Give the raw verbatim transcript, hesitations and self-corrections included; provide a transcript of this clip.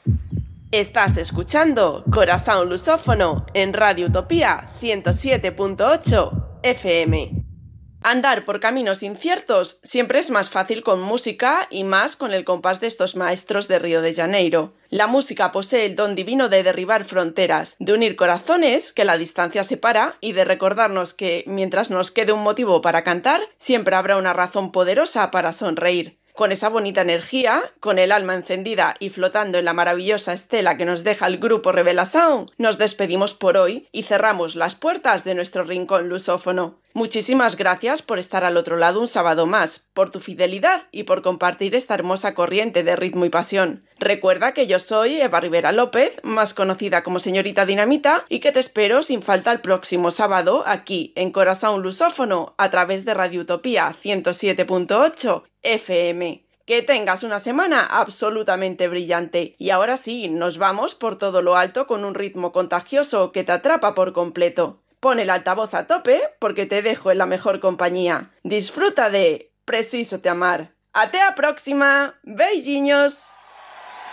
Estás escuchando Corazón Lusófono en Radio Utopía ciento siete punto ocho F M. Andar por caminos inciertos siempre es más fácil con música y más con el compás de estos maestros de Río de Janeiro. La música posee el don divino de derribar fronteras, de unir corazones que la distancia separa y de recordarnos que, mientras nos quede un motivo para cantar, siempre habrá una razón poderosa para sonreír. Con esa bonita energía, con el alma encendida y flotando en la maravillosa estela que nos deja el grupo Revela Sound, nos despedimos por hoy y cerramos las puertas de nuestro rincón lusófono. Muchísimas gracias por estar al otro lado un sábado más, por tu fidelidad y por compartir esta hermosa corriente de ritmo y pasión. Recuerda que yo soy Eva Rivera López, más conocida como Señorita Dinamita, y que te espero sin falta el próximo sábado aquí en Corazón Lusófono a través de Radio Utopía ciento siete punto ocho F M. Que tengas una semana absolutamente brillante. Y ahora sí, nos vamos por todo lo alto con un ritmo contagioso que te atrapa por completo. Pon el altavoz a tope porque te dejo en la mejor compañía. Disfruta de Preciso te amar. ¡Ate a próxima! ¡Beijinhos!